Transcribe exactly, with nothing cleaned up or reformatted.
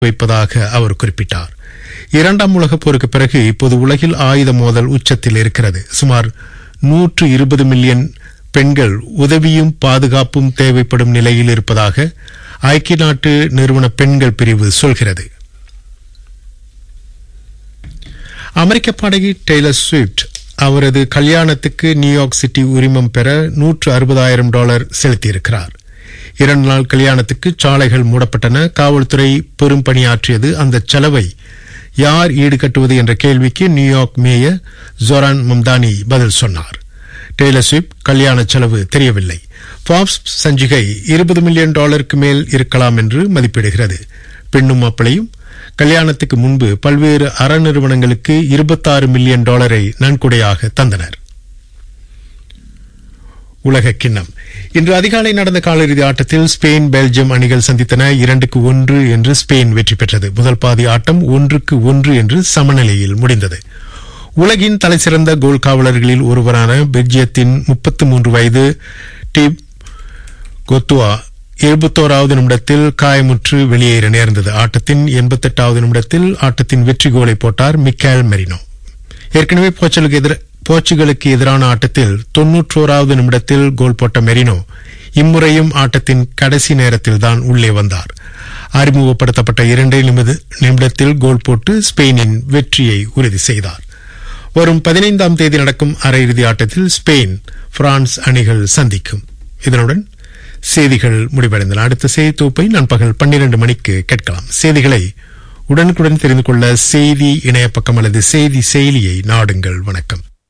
வைப்பதாக அவர் குறிப்பிட்டார். இரண்டாம் உலகப் போருக்கு பிறகு இப்போது உலகில் ஆயுத மோதல் உச்சத்தில் இருக்கிறது. சுமார் நூற்று இருபது மில்லியன் பெண்கள் உதவியும் பாதுகாப்பும் தேவைப்படும் நிலையில் இருப்பதாக ஐக்கிய நாட்டு நிறுவன பெண்கள் பிரிவு சொல்கிறது. அமெரிக்க பாடகி டெய்லர் ஸ்விஃப்ட் அவரது கல்யாணத்துக்கு நியூயார்க் சிட்டி உரிமம் பெற நூற்று அறுபதாயிரம் டாலர் செலுத்தியிருக்கிறார். இரண்டு நாள் கல்யாணத்துக்கு சாலைகள் மூடப்பட்டன. காவல்துறை பெரும் பணியாற்றியது. அந்த செலவை யார் ஈடுகட்டுவது என்ற கேள்விக்கு நியூயார்க் மேயர் ஜோரான் மம்தானி பதில் சொன்னார். டெய்லர் ஸ்விஃப்ட் கல்யாண செலவு தெரியவில்லை. ஃபார்ப்ஸ் சஞ்சிகை இருபது மில்லியன் டாலருக்கு மேல் இருக்கலாம் என்று மதிப்பிடுகிறது. பெண்ணும் மாப்பிளையும் கல்யாணத்துக்கு முன்பு பல்வேறு அறநிறுவனங்களுக்கு இருபத்தாறு மில்லியன் டாலரை நன்கொடையாக தந்தனர். உலக கிண்ணம் இன்று அதிகாலை நடந்த காலிறுதி ஆட்டத்தில் ஸ்பெயின் பெல்ஜியம் அணிகள் சந்தித்தன. இரண்டுக்கு ஒன்று என்று ஸ்பெயின் வெற்றி பெற்றது. முதல் பாதி ஆட்டம் ஒன்றுக்கு ஒன்று என்று சமநிலையில் முடிந்தது. உலகின் தலைசிறந்த கோல் காவலர்களில் ஒருவரான பெல்ஜியத்தின் முப்பத்தி மூன்று வயது டிப் கோத்துவா எழுபத்தோராவது நிமிடத்தில் காயமுற்று வெளியேற நேர்ந்தது. ஆட்டத்தின் எண்பத்தெட்டாவது நிமிடத்தில் ஆட்டத்தின் வெற்றி கோலை போட்டார் மிக்கேல் மெரினோ. ஏற்கனவே போர்ச்சுகலுக்கு எதிரான ஆட்டத்தில் தொன்னூற்றோராவது நிமிடத்தில் கோல் போட்ட மெரினோ இம்முறையும் ஆட்டத்தின் கடைசி நேரத்தில் தான் உள்ளே வந்தார். அறிமுகப்படுத்தப்பட்ட இரண்டே நிமிடத்தில் கோல் போட்டு ஸ்பெயினின் வெற்றியை உறுதி செய்தார். வரும் பதினைந்தாம் தேதி நடக்கும் அரையிறுதி ஆட்டத்தில் ஸ்பெயின் பிரான்ஸ் அணிகள் சந்திக்கும். இதனுடன் செய்திகள் முடிவடைந்தன. அடுத்த செய்தி தொகுப்பை நண்பகல் பன்னிரண்டு மணிக்கு கேட்கலாம். செய்திகளை உடனுக்குடன் தெரிந்து கொள்ள செய்தி இணைய பக்கம் அல்லது செய்தி செயலியை நாடுங்கள். வணக்கம்.